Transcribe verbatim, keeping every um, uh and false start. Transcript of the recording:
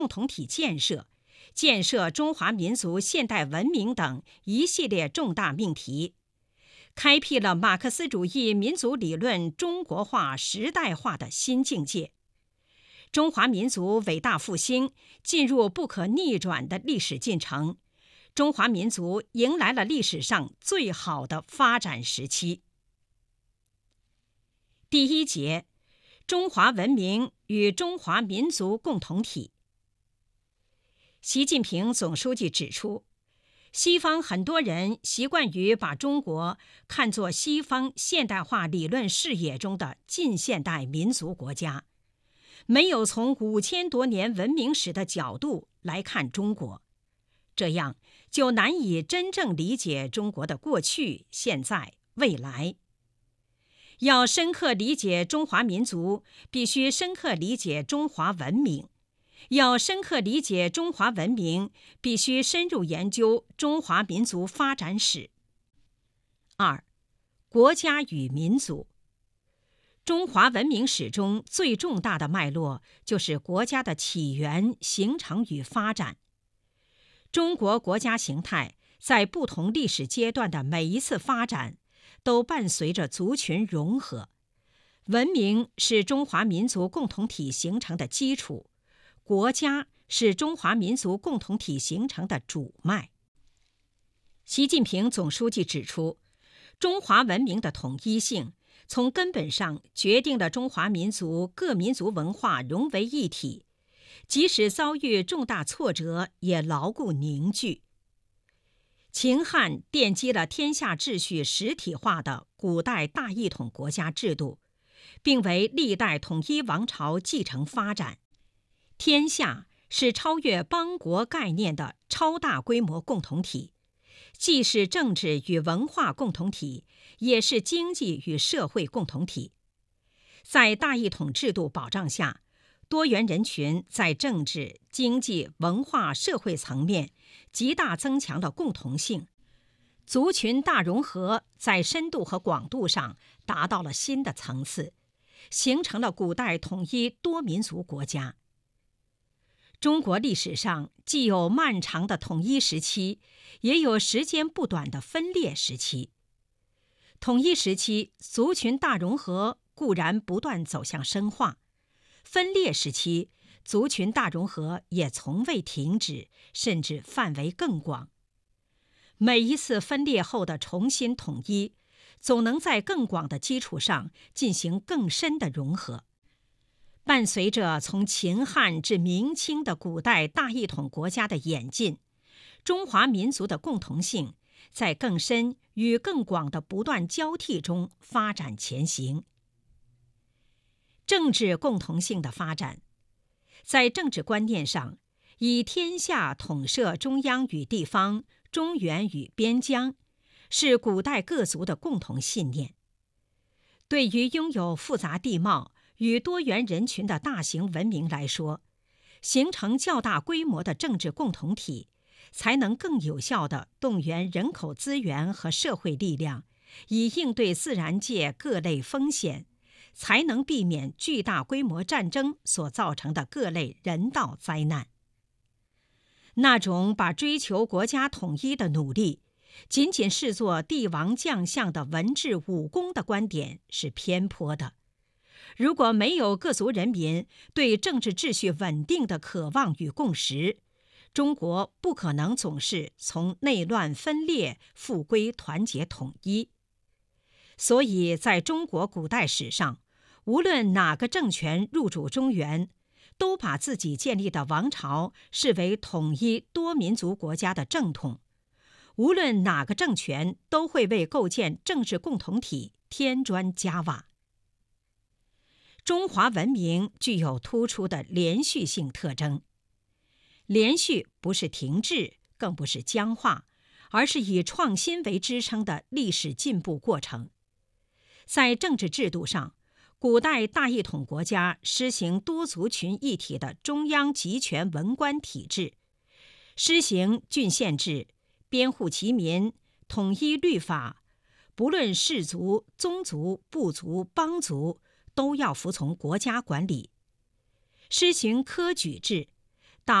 共同体建设、建设中华民族现代文明等一系列重大命题，开辟了马克思主义民族理论中国化时代化的新境界。中华民族伟大复兴进入不可逆转的历史进程，中华民族迎来了历史上最好的发展时期。第一节，中华文明与中华民族共同体。习近平总书记指出，西方很多人习惯于把中国看作西方现代化理论视野中的近现代民族国家，没有从五千多年文明史的角度来看中国，这样就难以真正理解中国的过去、现在、未来。要深刻理解中华民族，必须深刻理解中华文明；要深刻理解中华文明，必须深入研究中华民族发展史。二、国家与民族。中华文明史中最重大的脉络就是国家的起源、形成与发展。中国国家形态在不同历史阶段的每一次发展，都伴随着族群融合。文明是中华民族共同体形成的基础，国家是中华民族共同体形成的主脉。习近平总书记指出，中华文明的统一性从根本上决定了中华民族各民族文化融为一体，即使遭遇重大挫折也牢固凝聚。秦汉奠基了天下秩序实体化的古代大一统国家制度，并为历代统一王朝继承发展。天下是超越邦国概念的超大规模共同体，既是政治与文化共同体，也是经济与社会共同体。在大一统制度保障下，多元人群在政治、经济、文化、社会层面极大增强了共同性，族群大融合在深度和广度上达到了新的层次，形成了古代统一多民族国家。中国历史上既有漫长的统一时期，也有时间不短的分裂时期。统一时期，族群大融合固然不断走向深化，分裂时期，族群大融合也从未停止，甚至范围更广。每一次分裂后的重新统一，总能在更广的基础上进行更深的融合。伴随着从秦汉至明清的古代大一统国家的演进，中华民族的共同性在更深与更广的不断交替中发展前行。政治共同性的发展，在政治观念上，以天下统摄中央与地方、中原与边疆，是古代各族的共同信念。对于拥有复杂地貌与多元人群的大型文明来说，形成较大规模的政治共同体，才能更有效地动员人口资源和社会力量，以应对自然界各类风险，才能避免巨大规模战争所造成的各类人道灾难。那种把追求国家统一的努力仅仅视作帝王将相的文治武功的观点是偏颇的。如果没有各族人民对政治秩序稳定的渴望与共识，中国不可能总是从内乱分裂复归团结统一。所以在中国古代史上，无论哪个政权入主中原，都把自己建立的王朝视为统一多民族国家的正统。无论哪个政权都会为构建政治共同体添砖加瓦。中华文明具有突出的连续性特征。连续不是停滞，更不是僵化，而是以创新为支撑的历史进步过程。在政治制度上，古代大一统国家施行多族群一体的中央集权文官体制，施行郡县制，编户齐民，统一律法，不论氏族、宗族、部族、邦族，都要服从国家管理。施行科举制，